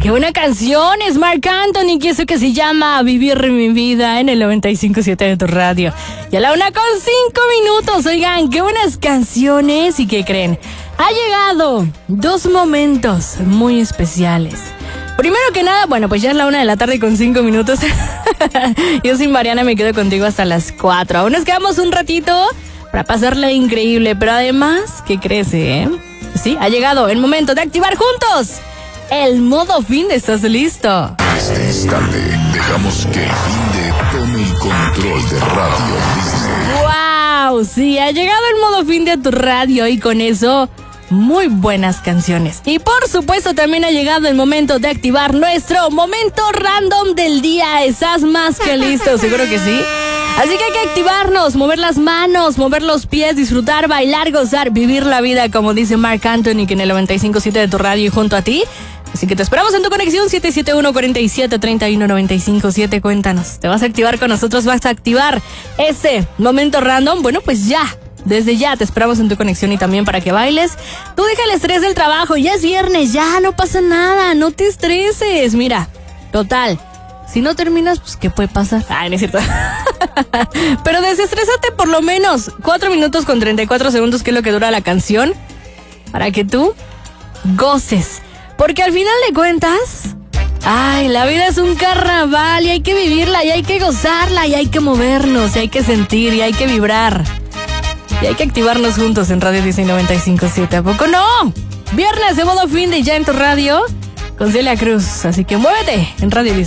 Qué buena canción, es Marc Anthony, que eso que se llama Vivir mi vida en el 95.7 de tu radio. Y a la 1:05, oigan, qué buenas canciones. ¿Y qué creen? Ha llegado 2 momentos muy especiales. Primero que nada, bueno, pues ya es la 1:05 PM. Yo sin Mariana me quedo contigo hasta las 4. Aún nos quedamos un ratito para pasarla increíble, pero además, ¿qué crees, Sí, ha llegado el momento de activar juntos el modo fin de ¿Estás listo? Este instante dejamos que el fin de tome el control de Radio Disney. ¡Wow! Sí, ha llegado el modo fin de tu radio y con eso, muy buenas canciones. Y por supuesto también ha llegado el momento de activar nuestro momento random del día. ¿Estás más que listo? Seguro que sí. Así que hay que activarnos, mover las manos, mover los pies, disfrutar, bailar, gozar, vivir la vida, como dice Marc Anthony, que en el 95.7 de tu radio y junto a ti. Así que te esperamos en tu conexión 771-47-31-95.7. Cuéntanos, ¿te vas a activar con nosotros? ¿Vas a activar ese momento random? Bueno, pues ya, desde ya te esperamos en tu conexión y también para que bailes. Tú deja el estrés del trabajo, ya es viernes, ya no pasa nada, no te estreses. Mira, total, si no terminas, pues ¿qué puede pasar? Ay, no es cierto. Pero desestrésate por lo menos 4 minutos con 34 segundos, que es lo que dura la canción, para que tú goces. Porque al final de cuentas, ay, la vida es un carnaval y hay que vivirla y hay que gozarla y hay que movernos y hay que sentir y hay que vibrar. Y hay que activarnos juntos en Radio Disney 95.7. ¿A poco no? Viernes de modo fin de ya en tu radio con Celia Cruz. Así que muévete en Radio Disney.